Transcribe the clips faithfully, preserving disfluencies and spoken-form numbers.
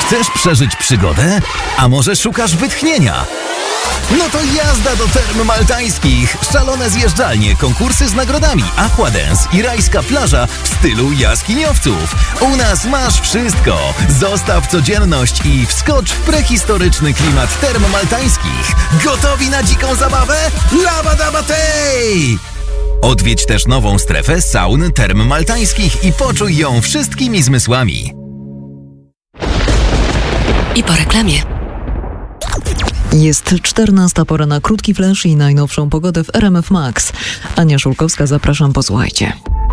Chcesz przeżyć przygodę? A może szukasz wytchnienia? No to jazda do Term Maltańskich! Szalone zjeżdżalnie, konkursy z nagrodami, aquadance i rajska plaża w stylu jaskiniowców. U nas masz wszystko! Zostaw codzienność i wskocz w prehistoryczny klimat Term Maltańskich. Gotowi na dziką zabawę? Labadabatej! Odwiedź też nową strefę saun Term Maltańskich i poczuj ją wszystkimi zmysłami. I po reklamie. Jest czternasta, pora na krótki flash i najnowszą pogodę w R M F Max. Ania Szulkowska, zapraszam, posłuchajcie.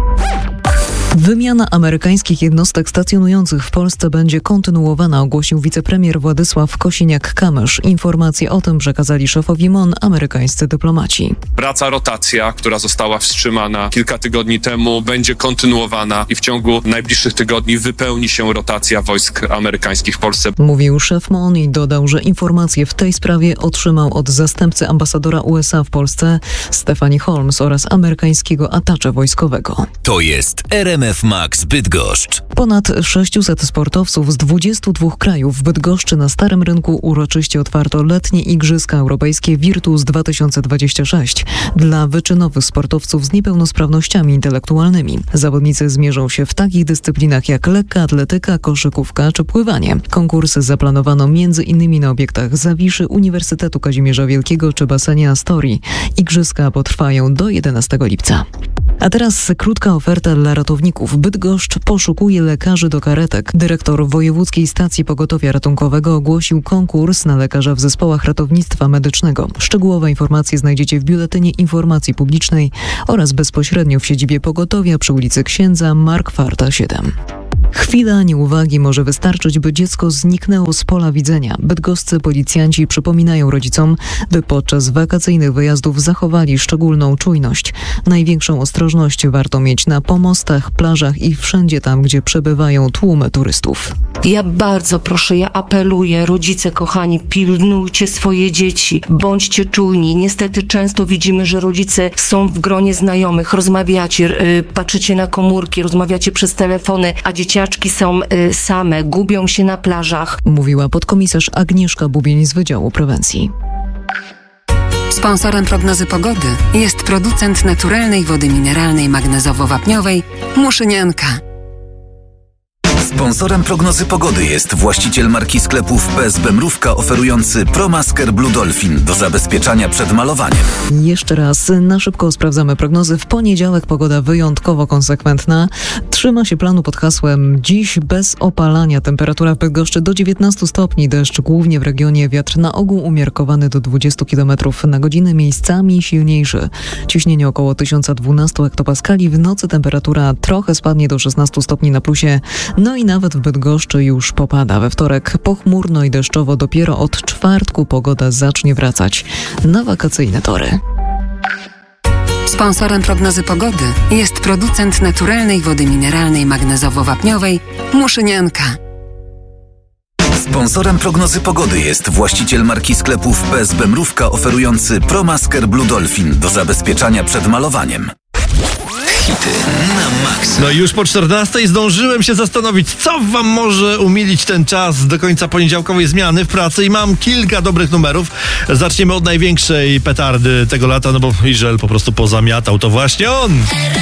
Wymiana amerykańskich jednostek stacjonujących w Polsce będzie kontynuowana, ogłosił wicepremier Władysław Kosiniak-Kamysz. Informacje o tym przekazali szefowi M O N amerykańscy dyplomaci. Praca rotacja, która została wstrzymana kilka tygodni temu, będzie kontynuowana i w ciągu najbliższych tygodni wypełni się rotacja wojsk amerykańskich w Polsce. Mówił szef M O N i dodał, że informacje w tej sprawie otrzymał od zastępcy ambasadora U S A w Polsce Stephanie Holmes oraz amerykańskiego atacza wojskowego. To jest R M F Max Bydgoszcz. Ponad sześciuset sportowców z dwudziestu dwóch krajów w Bydgoszczy na Starym Rynku uroczyście otwarto letnie Igrzyska Europejskie Virtus dwa tysiące dwadzieścia sześć dla wyczynowych sportowców z niepełnosprawnościami intelektualnymi. Zawodnicy zmierzą się w takich dyscyplinach jak lekka atletyka, koszykówka czy pływanie. Konkursy zaplanowano między innymi na obiektach Zawiszy, Uniwersytetu Kazimierza Wielkiego czy basenie Astorii. Igrzyska potrwają do jedenastego lipca. A teraz krótka oferta dla ratowników. Bydgoszcz poszukuje lekarzy do karetek. Dyrektor Wojewódzkiej Stacji Pogotowia Ratunkowego ogłosił konkurs na lekarza w zespołach ratownictwa medycznego. Szczegółowe informacje znajdziecie w Biuletynie Informacji Publicznej oraz bezpośrednio w siedzibie pogotowia przy ulicy Księdza Markwarta siedem. Chwila nieuwagi może wystarczyć, by dziecko zniknęło z pola widzenia. Bydgoscy policjanci przypominają rodzicom, by podczas wakacyjnych wyjazdów zachowali szczególną czujność. Największą ostrożność warto mieć na pomostach, plażach i wszędzie tam, gdzie przebywają tłumy turystów. Ja bardzo proszę, ja apeluję, rodzice kochani, pilnujcie swoje dzieci, bądźcie czujni. Niestety często widzimy, że rodzice są w gronie znajomych, rozmawiacie, yy, patrzycie na komórki, rozmawiacie przez telefony, a dzieciaczki są yy, same, gubią się na plażach. Mówiła podkomisarz Agnieszka Bubień z Wydziału Prewencji. Sponsorem prognozy pogody jest producent naturalnej wody mineralnej magnezowo-wapniowej Muszynianka. Sponsorem prognozy pogody jest właściciel marki sklepów P S B Mrówka oferujący ProMasker Blue Dolphin do zabezpieczania przed malowaniem. Jeszcze raz na szybko sprawdzamy prognozy. W poniedziałek pogoda wyjątkowo konsekwentna. Trzyma się planu pod hasłem dziś bez opalania. Temperatura w Bydgoszczy do dziewiętnastu stopni. Deszcz głównie w regionie. Wiatr na ogół umiarkowany do dwudziestu kilometrów na godzinę. Miejscami silniejszy. Ciśnienie około tysiąc dwanaście hektopaskali. W nocy temperatura trochę spadnie do szesnastu stopni na plusie. No i nawet w Bydgoszczy już popada. We wtorek pochmurno i deszczowo. Dopiero od czwartku pogoda zacznie wracać na wakacyjne tory. Sponsorem prognozy pogody jest producent naturalnej wody mineralnej magnezowo-wapniowej Muszynianka. Sponsorem prognozy pogody jest właściciel marki sklepów P S B Mrówka oferujący ProMasker Blue Dolphin do zabezpieczania przed malowaniem. Hity na maksa. No i już po czternastej zdążyłem się zastanowić, co wam może umilić ten czas do końca poniedziałkowej zmiany w pracy i mam kilka dobrych numerów. Zaczniemy od największej petardy tego lata, no bo Iżel po prostu pozamiatał, to właśnie on.